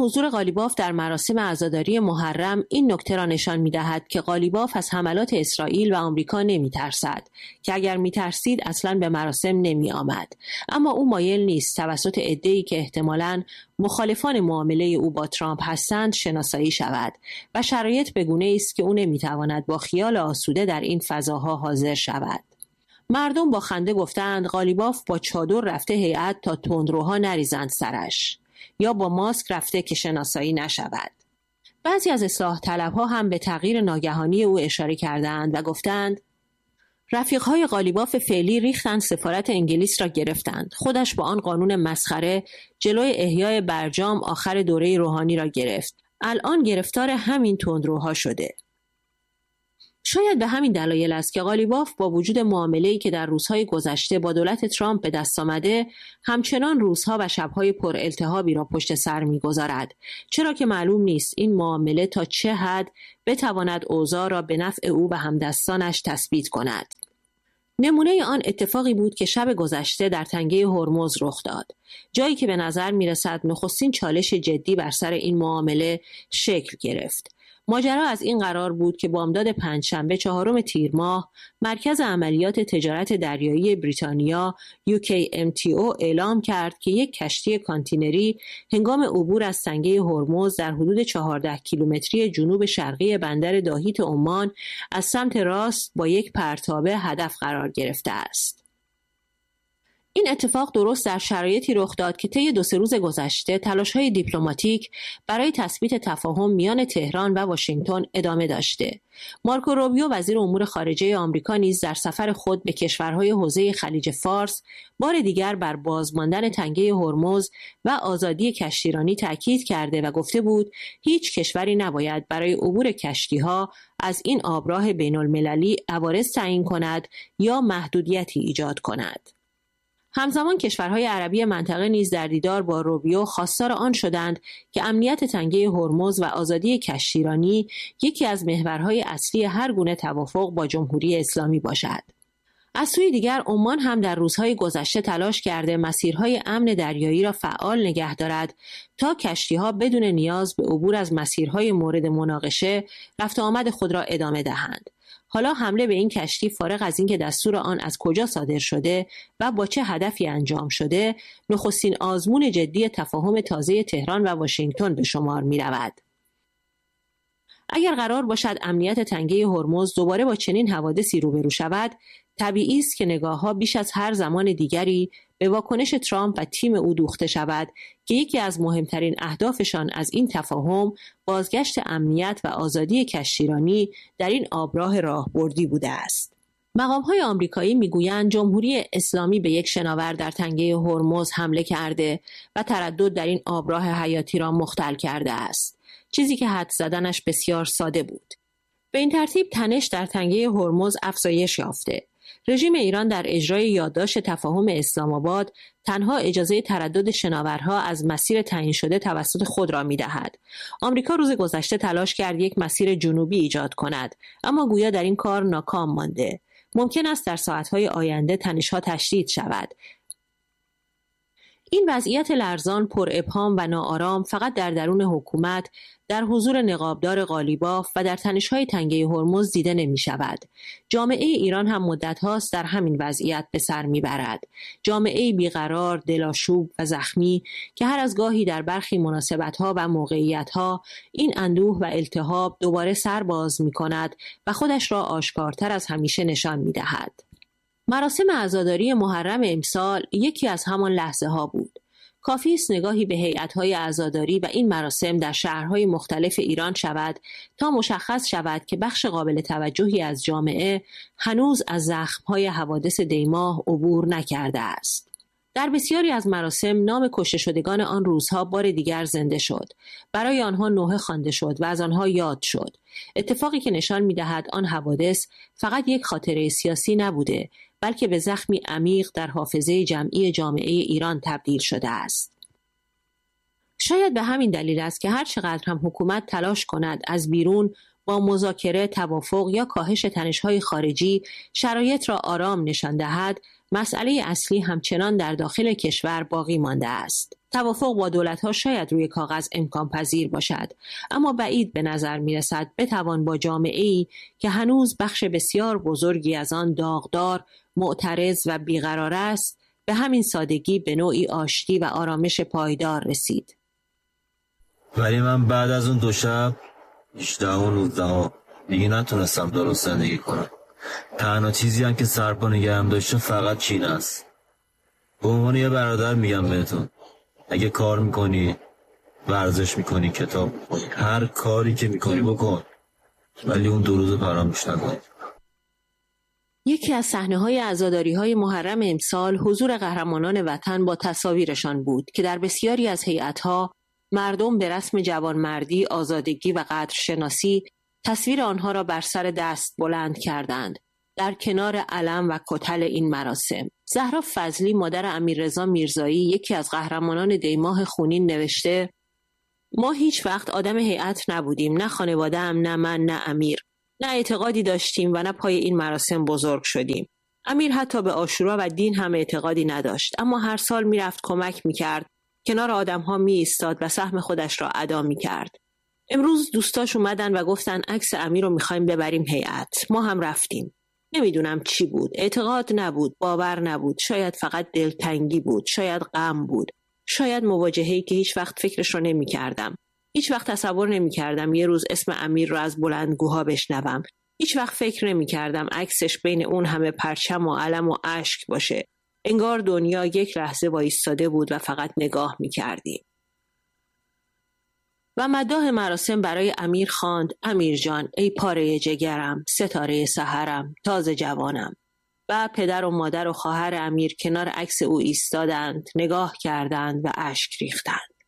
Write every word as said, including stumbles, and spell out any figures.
حضور قالیباف در مراسم عزاداری محرم این نکته را نشان می‌دهد که قالیباف از حملات اسرائیل و آمریکا نمی‌ترسد که اگر می‌ترسید اصلاً به مراسم نمی‌آمد. اما او مایل نیست توسط عده‌ای که احتمالاً مخالفان معامله او با ترامپ هستند شناسایی شود و شرایط به گونه‌ای است که او نمی‌تواند با خیال آسوده در این فضاها حاضر شود. مردم با خنده گفتند قالیباف با چادر رفته هیئت تا تندروها نریزند سرش، یا با ماسک رفته که شناسایی نشود. بعضی از اصلاح طلبها هم به تغییر ناگهانی او اشاره کردند و گفتند رفیقهای قالیباف فعلی ریختند سفارت انگلیس را گرفتند. خودش با آن قانون مسخره جلوی احیای برجام آخر دوره روحانی را گرفت. الان گرفتار همین تندروها شده. شاید به همین دلایل است که قالیباف با وجود معامله‌ای که در روزهای گذشته با دولت ترامپ به دست آمده، همچنان روزها و شب‌های پر التهابی را پشت سر می‌گذارد، چرا که معلوم نیست این معامله تا چه حد بتواند اوضاع را به نفع او و همدستانش تثبیت کند. نمونه آن اتفاقی بود که شب گذشته در تنگه هرمز رخ داد، جایی که به نظر می‌رسد نخستین چالش جدی بر سر این معامله شکل گرفت. ماجرا از این قرار بود که بامداد پنجشنبه چهارم تیر ماه مرکز عملیات تجارت دریایی بریتانیا یو کی ام تی او اعلام کرد که یک کشتی کانتینری هنگام عبور از تنگه هرمز در حدود چهارده کیلومتری جنوب شرقی بندر داهیت عمان از سمت راست با یک پرتابه هدف قرار گرفته است. این اتفاق درست در شرایطی رخ داد که طی دو سه روز گذشته تلاش‌های دیپلماتیک برای تثبیت تفاهم میان تهران و واشنگتن ادامه داشته. مارکو روبیو وزیر امور خارجه آمریکا نیز در سفر خود به کشورهای حوزه خلیج فارس بار دیگر بر بازماندن تنگه هرمز و آزادی کشتیرانی تاکید کرده و گفته بود هیچ کشوری نباید برای عبور کشتی‌ها از این آبراه بین‌المللی عوارض تعیین کند یا محدودیتی ایجاد کند. همزمان کشورهای عربی منطقه نیز در دیدار با روبیو خواستار آن شدند که امنیت تنگه هرمز و آزادی کشتیرانی یکی از محورهای اصلی هر گونه توافق با جمهوری اسلامی باشد. از سوی دیگر عمان هم در روزهای گذشته تلاش کرده مسیرهای امن دریایی را فعال نگه دارد تا کشتی‌ها بدون نیاز به عبور از مسیرهای مورد مناقشه رفت و آمد خود را ادامه دهند. حالا حمله به این کشتی فارغ از اینکه دستور آن از کجا صادر شده و با چه هدفی انجام شده، نخستین آزمون جدی تفاهم تازه تهران و واشنگتن به شمار می رود. اگر قرار باشد امنیت تنگه هرمز دوباره با چنین حوادثی روبرو شود، طبیعی است که نگاه‌ها بیش از هر زمان دیگری به واکنش ترامپ و تیم او دوخته شود که یکی از مهمترین اهدافشان از این تفاهم بازگشت امنیت و آزادی کشتیرانی در این آبراه راهبردی بوده است. مقام‌های آمریکایی میگویند جمهوری اسلامی به یک شناور در تنگه هرمز حمله کرده و تردد در این آبراه حیاتی را مختل کرده است، چیزی که حدس زدنش بسیار ساده بود. به این ترتیب تنش در تنگه هرمز افزایش یافته. رژیم ایران در اجرای یادداشت تفاهم اسلام آباد تنها اجازه تردد شناورها از مسیر تعیین شده توسط خود را می‌دهد. آمریکا روز گذشته تلاش کرد یک مسیر جنوبی ایجاد کند، اما گویا در این کار ناکام مانده. ممکن است در ساعت‌های آینده تنش‌ها تشدید شود. این وضعیت لرزان، پر ابهام و ناآرام فقط در درون حکومت، در حضور نقابدار قالیباف و در تنش‌های تنگه هرمز دیده نمی‌شود. جامعه ایران هم مدت‌هاست در همین وضعیت به سر می‌برد. جامعه بیقرار، دلاشوب و زخمی که هر از گاهی در برخی مناسبت‌ها و موقعیت‌ها این اندوه و التهاب دوباره سر باز می‌کند و خودش را آشکارتر از همیشه نشان می‌دهد. مراسم عزاداری محرم امسال یکی از همان لحظه ها بود. کافی است نگاهی به هیئت‌های عزاداری و این مراسم در شهرهای مختلف ایران شود تا مشخص شود که بخش قابل توجهی از جامعه هنوز از زخم‌های حوادث دیماه عبور نکرده است. در بسیاری از مراسم نام کشته شدگان آن روزها بار دیگر زنده شد. برای آنها نوحه خوانده شد و از آنها یاد شد. اتفاقی که نشان می‌دهد آن حوادث فقط یک خاطره سیاسی نبوده، بلکه به زخمی عمیق در حافظه جمعی جامعه ایران تبدیل شده است. شاید به همین دلیل است که هر چقدر هم حکومت تلاش کند از بیرون با مذاکره، توافق یا کاهش تنش‌های خارجی شرایط را آرام نشان دهد، مسئله اصلی همچنان در داخل کشور باقی مانده است. توافق با دولت‌ها شاید روی کاغذ امکان پذیر باشد، اما بعید به نظر می‌رسد بتوان با جامعه‌ای که هنوز بخش بسیار بزرگی از آن داغدار، معترض و بیقرار است، به همین سادگی به نوعی آشتی و آرامش پایدار رسید. ولی من بعد از اون دو شب هجده و نوزده دیگه نتونستم درست زندگی کنم. تنها چیزی هم که سرپا نگهم داشته فقط چین است. به عنوان یه برادر میگم بهتون، اگه کار میکنی، ورزش میکنی، کتاب میکنی، هر کاری که میکنی بکن، ولی اون دو روز فراموش نکن. یکی از صحنه‌های عزاداری‌های محرم امسال حضور قهرمانان وطن با تصاویرشان بود که در بسیاری از هیئت‌ها مردم به رسم جوانمردی، آزادگی و قدرشناسی تصویر آنها را بر سر دست بلند کردند در کنار علم و کتل این مراسم. زهرا فضلی، مادر امیررضا میرزایی، یکی از قهرمانان دیماه خونین، نوشته: ما هیچ وقت آدم هیئت نبودیم، نه خانواده‌ام، نه من، نه امیر. نه اعتقادی داشتیم و نه پای این مراسم بزرگ شدیم. امیر حتی به عاشورا و دین هم اعتقادی نداشت، اما هر سال میرفت کمک میکرد، کنار آدم‌ها می ایستاد و سهم خودش را ادا میکرد. امروز دوستاش اومدن و گفتن عکس امیر رو میخوایم ببریم هیئت. ما هم رفتیم. نمیدونم چی بود، اعتقاد نبود، باور نبود، شاید فقط دلتنگی بود، شاید غم بود، شاید مواجهه‌ای که هیچ وقت فکرش رو نمیکردم. هیچ وقت تصور نمی‌کردم یه روز اسم امیر رو از بلندگوها بشنوم. هیچ وقت فکر نمی‌کردم عکسش بین اون همه پرچم و علم و اشک باشه. انگار دنیا یک لحظه وایستاده بود و فقط نگاه می‌کردیم. و مداح مراسم برای امیر خواند: امیر جان، ای پاره جگرم، ستاره سحرم، تازه جوانم. و پدر و مادر و خواهر امیر کنار عکس او ایستادند، نگاه کردند و اشک ریختند.